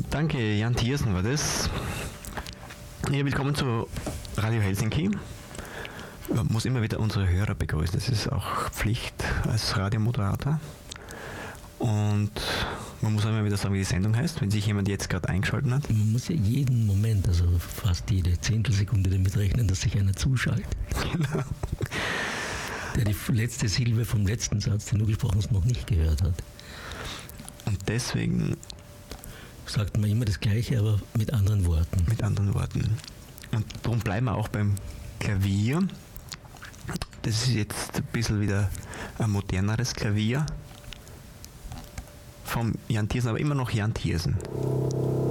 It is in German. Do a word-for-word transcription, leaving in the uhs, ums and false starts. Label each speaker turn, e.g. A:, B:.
A: Danke, Jan Thiersen war das. Ja, willkommen zu Radio Helsinki. Man muss immer wieder unsere Hörer begrüßen, das ist auch Pflicht als Radiomoderator. Und man muss immer wieder sagen, wie die Sendung heißt, wenn sich jemand jetzt gerade eingeschaltet hat.
B: Man muss ja jeden Moment, also fast jede Zehntelsekunde damit rechnen, dass sich einer zuschaltet.
A: Genau.
B: Der die letzte Silbe vom letzten Satz, den du gesprochen hast, noch nicht gehört hat.
A: Und deswegen
B: sagt man immer das Gleiche, aber mit anderen Worten.
A: Mit anderen Worten. Und darum bleiben wir auch beim Klavier. Das ist jetzt ein bisschen wieder ein moderneres Klavier vom Jan Thiersen, aber immer noch Jan Thiersen.